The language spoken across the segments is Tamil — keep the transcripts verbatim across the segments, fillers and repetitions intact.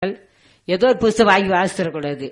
ஏதோ ஒரு புஸ்தகம் வாங்கி வாசிச்சிடக்கூடாது.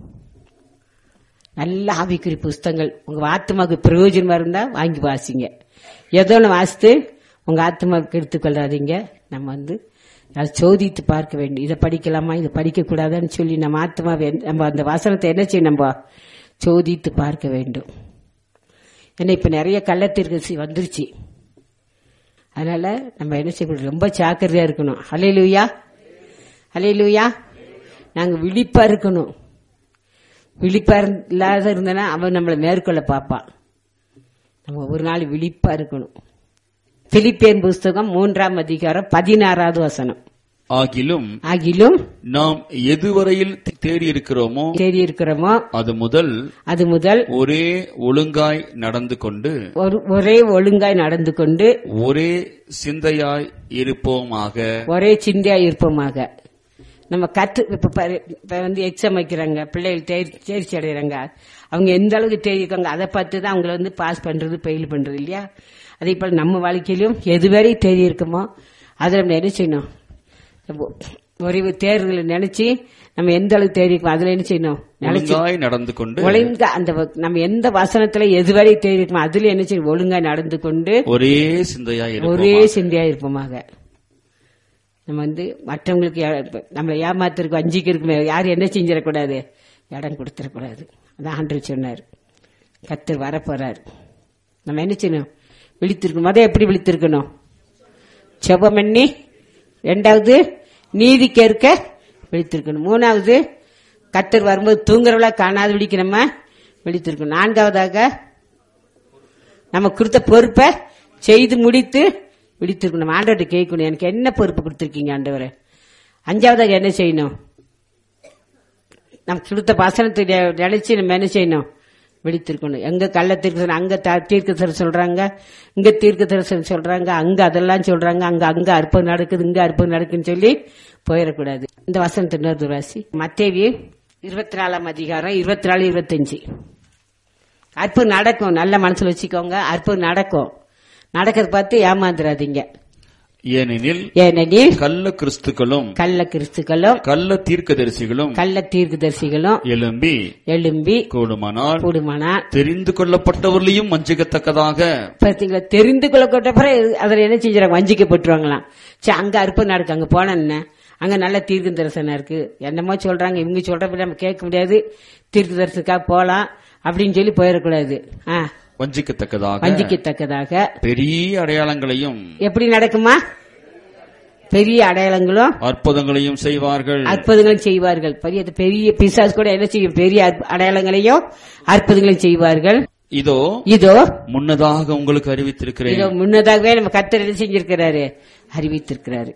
நல்ல ஆவிக்குரிய புஸ்தகங்கள் உங்க ஆத்மாவுக்கு பிரயோஜனமா இருந்தா வாங்கி வாசிங்க. ஏதோ ஒன்று வாசித்து உங்க ஆத்மாவுக்கு எடுத்துக்கொள்ளாதீங்க. நம்ம வந்து அதை சோதித்து பார்க்க வேண்டும். இதை படிக்கலாமா, இதை படிக்க கூடாதான்னு சொல்லி நம்ம ஆத்மாவை நம்ம அந்த வசனத்தை என்ன செய்யும், நம்ம சோதித்து பார்க்க வேண்டும். ஏன்னா இப்ப நிறைய கள்ளத்திற்கு வந்துருச்சு. அதனால நம்ம என்ன செய்யணும், ரொம்ப ஜாக்கிரதையா இருக்கணும். ஹல்லேலூயா, ஹல்லேலூயா. நாங்க விழிப்பா இருக்கணும். விழிப்பா இல்லாத இருந்தனா அவன் நம்மளை மேற்கொள்ள பார்ப்பான். நம்ம ஒரு நாள் விழிப்பா இருக்கணும். பிலிப்பியன் புஸ்தகம் மூன்றாம் அதிகாரம் பதினாறாவது வசனம். ஆகிலும் ஆகிலும் நாம் எதுவரையில் தேடி இருக்கிறோமோ தேடி இருக்கிறோமோ அது முதல் அது முதல் ஒரே ஒழுங்காய் நடந்து கொண்டு ஒரு ஒரே ஒழுங்காய் நடந்து கொண்டு ஒரே சிந்தையாய் இருப்போமாக. ஒரே சிந்தையா இருப்போமாக. நம்ம கத்து இப்ப பாரு, இப்ப வந்து எக்ஸாம் வைக்கிறாங்க, பிள்ளைகள் தேர்- தேர்ச்சி அடைகிறாங்க. அவங்க எந்த அளவுக்கு தேடிருக்காங்க அதை பார்த்து தான் அவங்கள வந்து பாஸ் பண்றது, பெயில் பண்றது இல்லையா? அதே போல நம்ம வாழ்க்கையிலும் எதுவரை தேடி இருக்கோமோ அதை நம்ம என்ன செய்யணும், ஒரே தேர்வுகளை நினைச்சு நம்ம எந்த அளவுக்கு தேடி இருக்கோம் அதுல என்ன செய்யணும், நினைச்சு ஒழுங்காய் நடந்து கொண்டு ஒழுங்கா அந்த நம்ம எந்த வசனத்துல எதுவரை தேடி இருக்கோமோ அதுல என்ன செய்யணும், ஒழுங்கா நடந்து கொண்டு ஒரே சிந்தையாய் ஒரே இருப்போமாக. சிந்தையா இருப்போமாக. நம்ம வந்து மற்றவங்களுக்கு யா- நம்மளை ஏமாத்திருக்கோம், அஞ்சிக்கு இருக்குமே, யாரும் என்ன செஞ்சிடக்கூடாது, இடம் கொடுத்துடக்கூடாது. அதான் ஆண்டவர் சொன்னார். கர்த்தர் வரப்போறாரு. நம்ம என்ன செய்யணும், விழித்திருக்கணும். முத எப்படி விழித்திருக்கணும், செபம் பண்ணி. ரெண்டாவது நீதி கேட்க விழித்திருக்கணும். மூணாவது கர்த்தர் வரும்போது தூங்குறவளா காணாத விழிக்க நம்ம விழித்திருக்கணும். நான்காவதாக நம்ம கொடுத்த பொறுப்பை செய்து முடித்து விழித்திருக்கணும். நம்ம ஆண்டவர்கிட்ட கேட்கணும், எனக்கு என்ன பொறுப்பு கொடுத்திருக்கீங்க ஆண்டவரே. அஞ்சாவதாக என்ன செய்யணும், நம்ம கொடுத்த வசனத்தை நினைச்சு நம்ம என்ன செய்யணும், விழித்திருக்கணும். எங்க கள்ள தீர்க்க அங்க தீர்க்க தரிசனம் சொல்றாங்க, இங்க தீர்க்க தரிசனம் சொல்றாங்க, அங்க அதெல்லாம் சொல்றாங்க, அங்க அங்க அற்புதம் நடக்குது, இங்க அற்புதம் நடக்குன்னு சொல்லி போயிடக்கூடாது. இந்த வசனத்தை இன்னொரு வாசி, மத்தேயு இருபத்தி நாலாம் அதிகாரம் இருபத்தி நாலு இருபத்தஞ்சு. அற்புதம் நடக்கும், நல்ல மனசுல வச்சுக்கோங்க. அற்புதம் நடக்கும். நடக்கிறத பார்த்து ஏமாந்துடாதீங்க. ஏனெனில் ஏனெனில் கள்ள கிறிஸ்துக்களும் கள்ள கிறிஸ்துக்களும் கள்ள தீர்க்கதரிசிகளும் கள்ள தீர்க்கதரிசிகளும் எழும்பி எழும்பி கூடுமானால் கூடுமானால் தெரிந்து கொள்ளப்பட்டவர்களையும் வஞ்சிக்கத்தக்கதாக பார்த்தீங்களா, தெரிந்து கொள்ளப்பட்ட பிறகு அதில் என்ன செஞ்சாங்க, வஞ்சிக்கப்பட்டுருவாங்களாம். சரி, அங்க அற்புதம் நடக்கு, அங்க போன என்ன, அங்க நல்ல தீர்க்க தரிசனம் இருக்கு, என்னமோ சொல்றாங்க, இவங்க சொல்றப்ப நம்ம கேட்க முடியாது, தீர்க்க தரிசனத்துக்காக போலாம் அப்படின்னு சொல்லி போயிடக்கூடாது. ஆஹ் வஞ்சிக்கத்தக்கதாக வஞ்சிக்கத்தக்கதாக பெரிய அடையாளங்களையும் எப்படி நடக்குமா, பெரிய அடையாளங்களும் அற்புதங்களையும் செய்வார்கள். அற்புதங்களும் செய்வார்கள். பெரிய பெரிய பிசாசு கூட என்ன செய்யும், பெரிய அற்ப- அடையாளங்களையும் அற்புதங்களையும் செய்வார்கள். இதோ இதோ முன்னதாக உங்களுக்கு அறிவித்திருக்கிறேன். இதோ முன்னதாகவே நம்ம கர்த்தர் என்ன செஞ்சிருக்கிறாரு, அறிவித்திருக்கிறாரு.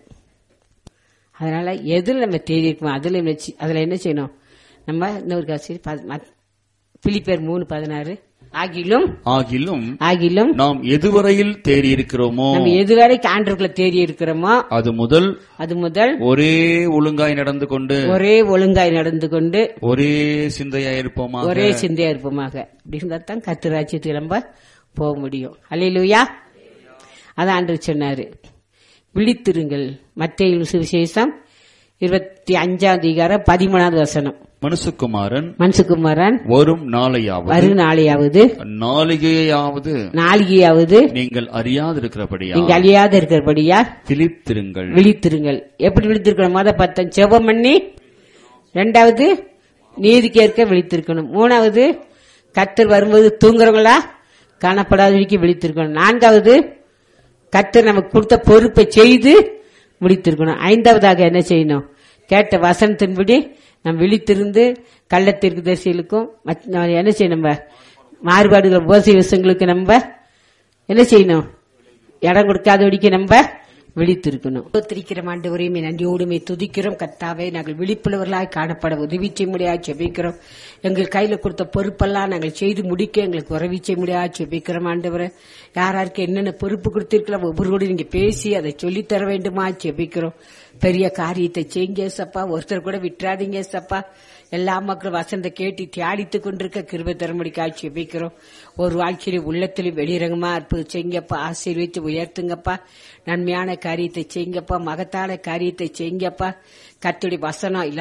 அதனால எதுல நம்ம தேடி இருக்கோம் அதுல என்ன செய்- அதுல என்ன செய்யணும், நம்ம இன்னொரு காட்சி பிலிப்பியர் மூணு பதினாறு. ஆகிலும் ஆகிலும் ஆகிலும் நாம் எதுவரையில் தேடி இருக்கிறோமோ நம்ம எதுவரை ஆண்டவர்களை தேடி இருக்கிறோமோ அது முதல் அது முதல் ஒரே ஒழுங்காய் நடந்து கொண்டு ஒரே ஒழுங்காய் நடந்து கொண்டு ஒரே சிந்தையாய் இருப்போமாக. ஒரே சிந்தையா இருப்போமாக. அப்படி இருந்தா தான் கர்த்தர் ராஜ்யத்துக்கு நம்ம போக முடியும். அல்லேலூயா. அதான் ஆண்டவர் சொன்னாரு, விழித்திருங்கள். மத்தேயு சுவிசேஷம் இருபத்தி அஞ்சாம் அதிகாரம் பதிமூணாவது வசனம். மனுஷகுமாரன் மனுஷகுமாரன் வரும் நாளையாவது வரும் நாளையாவது நாளிகையாவது நாளிகையாவது நீங்கள் அறியாதிருக்கிறபடியா நீங்க அழியாத இருக்கிறபடியா விழித்திருங்கள். விழித்திருங்கள். எப்படி விழித்திருக்கணும், மொத பத்தம் செபம் பண்ணி, ரெண்டாவது நீதி கேட்க விழித்திருக்கணும், மூணாவது கர்த்தர் வரும்போது தூங்குறவங்களா காணப்படாதவரைக்கு விழித்திருக்கணும், நான்காவது கர்த்தர் நமக்கு கொடுத்த பொறுப்பை செய்து விழித்திருக்கணும், ஐந்தாவதாக என்ன செய்யணும், கேட்ட வசனத்தின்படி நம்ம விழித்திருந்து கள்ளத்திற்கு தரிசிகளுக்கும் என்ன செய்யணும், நம்ம மாறுபாடுகள் போசை விஷயங்களுக்கு நம்ம என்ன செய்யணும், இடம் கொடுக்காதபடிக்கு நம்ம விழித்திருக்கணும். திரிக்கிற ஆண்டவரையுமே நன்றியோடுமே துதிக்கிறோம். கர்த்தாவே, நாங்கள் விழிப்புள்ளவர்களாய் காணப்பட உதவி செய்ய முடியாது செபிக்கிறோம். எங்கள் கையில கொடுத்த பொறுப்பெல்லாம் நாங்கள் செய்து முடிக்க எங்களுக்கு உதவி செய்ய முடியாது செபிக்கிறோம். ஆண்டவரை, யாராருக்கு என்னென்ன பொறுப்பு கொடுத்திருக்கலாம் ஒவ்வொருவரோடு நீங்க பேசி அதை சொல்லித்தர வேண்டுமா செபிக்கிறோம். பெரிய காரியத்தை செய்யுங்க ஏசப்பா. ஒருத்தர் கூட விட்டுறாதீங்க ஏசப்பா. எல்லா மக்களும் வசந்த கேட்டு தியாடித்து கொண்டிருக்க கிருபை தரும்படி காட்சி வைக்கிறோம். ஒரு வாழ்க்கையில உள்ளத்திலும் வெளிரங்கமா அற்புதம் செய்யுங்கப்பா. ஆசீர்வதித்து உயர்த்துங்கப்பா. நன்மையான காரியத்தை செய்யுங்கப்பா. மகத்தான காரியத்தை செய்யுங்கப்பா. கர்த்தருடைய வசனம்